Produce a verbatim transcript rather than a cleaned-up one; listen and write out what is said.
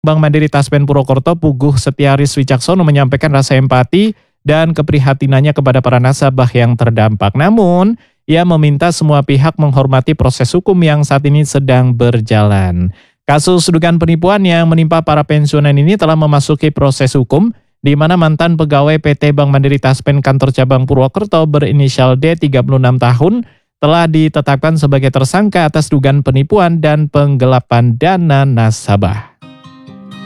Bank Mandiri Taspen Purwokerto Puguh Setiaris Wicaksono menyampaikan rasa empati dan keprihatinannya kepada para nasabah yang terdampak. Namun, ia meminta semua pihak menghormati proses hukum yang saat ini sedang berjalan. Kasus dugaan penipuan yang menimpa para pensiunan ini telah memasuki proses hukum, di mana mantan pegawai P T Bank Mandiri Taspen Kantor Cabang Purwokerto berinisial D tiga puluh enam tahun telah ditetapkan sebagai tersangka atas dugaan penipuan dan penggelapan dana nasabah.